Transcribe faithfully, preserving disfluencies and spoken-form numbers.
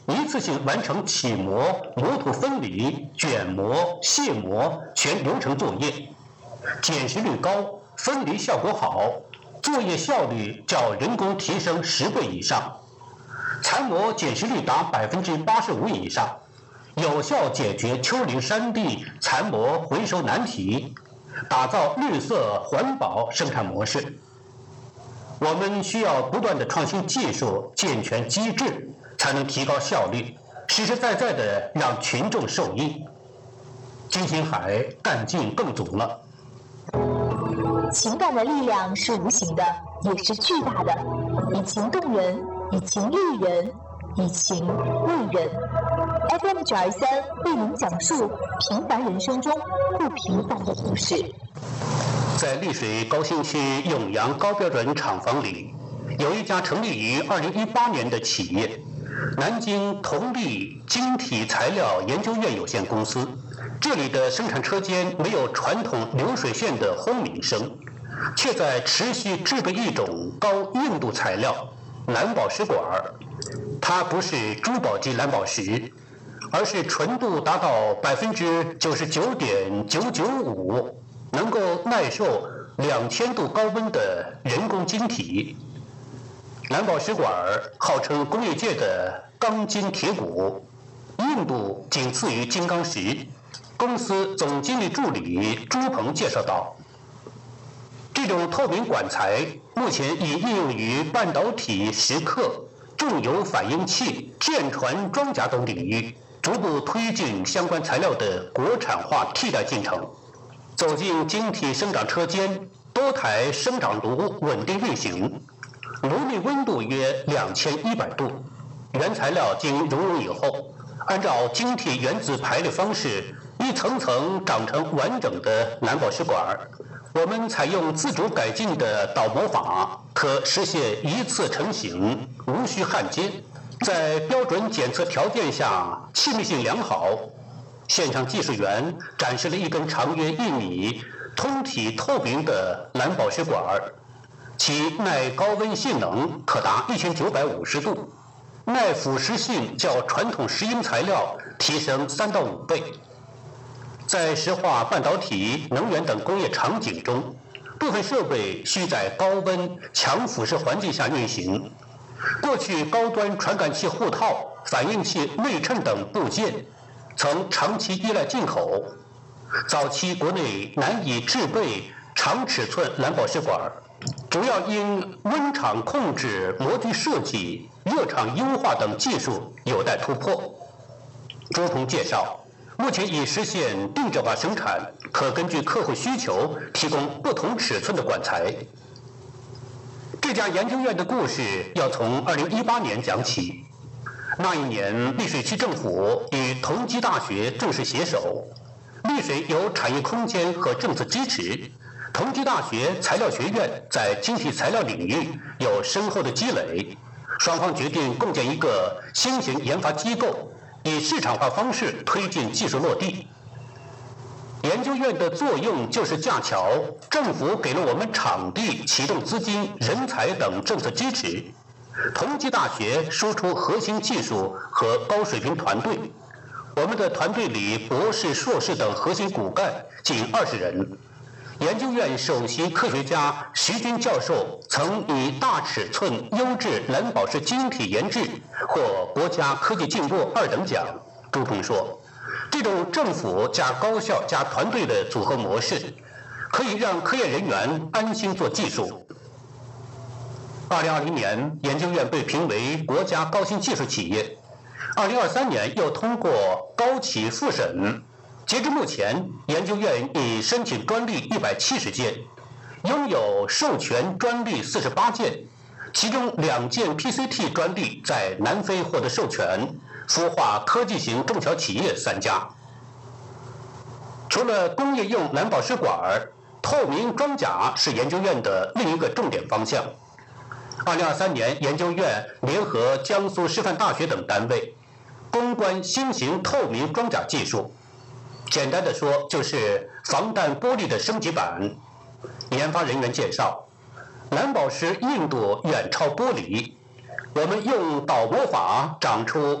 一次性完成起膜、模土分离、卷膜、卸膜全流程作业，减时率高，分离效果好，作业效率较人工提升十倍以上，残膜减时率达百分之八十五以上，有效解决丘陵山地残膜回收难题，打造绿色环保生产模式。我们需要不断的创新技术，健全机制，才能提高效率，实实在在的让群众受益。金星海干劲更足了。 情感的力量是无形的，也是巨大的，以情动人，以情育人，以情为人。F M 九二三为您讲述平凡人生中不平凡的故事。 在丽水高新区永阳高标准厂房里，有一家成立于二零一八年的企业——南京同力晶体材料研究院有限公司。这里的生产车间没有传统流水线的轰鸣声，却在持续制备一种高硬度材料——蓝宝石管。它不是珠宝级蓝宝石，而是纯度达到百分之九十九点九九五。能够耐受两千度高温的人工晶体。蓝宝石管号称工业界的钢筋铁骨，硬度仅次于金刚石。公司总经理助理朱鹏介绍道，这种透明管材目前已应用于半导体蚀刻、重油反应器、舰船装甲等领域，逐步推进相关材料的国产化替代进程。走进晶体生长车间，多台生长炉稳定运行，炉内温度约两千一百度。原材料经熔融以后，按照晶体原子排列方式，一层层长成完整的蓝宝石管。我们采用自主改进的导模法，可实现一次成型，无需焊接。在标准检测条件下，气密性良好。现场技术员展示了一根长约一米、通体透明的蓝宝石管，其耐高温性能可达一千九百五十度，耐腐蚀性较传统石英材料提升三到五倍。在石化、半导体、能源等工业场景中，部分设备需在高温、强腐蚀环境下运行。过去高端传感器护套、反应器内衬等部件曾长期依赖进口，早期国内难以制备长尺寸蓝宝石管，主要因温场控制、模具设计、热场优化等技术有待突破。朱鹏介绍，目前已实现定制化生产，可根据客户需求提供不同尺寸的管材。这家研究院的故事要从二零一八年讲起。那一年，丽水区政府与同济大学正式携手，丽水有产业空间和政策支持，同济大学材料学院在晶体材料领域有深厚的积累，双方决定共建一个新型研发机构，以市场化方式推进技术落地。研究院的作用就是架桥，政府给了我们场地、启动资金、人才等政策支持。同济大学输出核心技术和高水平团队，我们的团队里博士、硕士等核心骨干近二十人。研究院首席科学家徐军教授曾以大尺寸优质蓝宝石晶体研制获国家科技进步二等奖。朱鹏说，这种政府加高校加团队的组合模式，可以让科研人员安心做技术。二零二零年，研究院被评为国家高新技术企业。二零二三年又通过高企复审。截至目前，研究院已申请专利一百七十件，拥有授权专利四十八件，其中两件 P C T 专利在南非获得授权，孵化科技型中小企业三家。除了工业用蓝宝石管，透明装甲是研究院的另一个重点方向。二零二三年，研究院联合江苏师范大学等单位，攻关新型透明装甲技术。简单的说，就是防弹玻璃的升级版。研发人员介绍，蓝宝石硬度远超玻璃，我们用导模法长出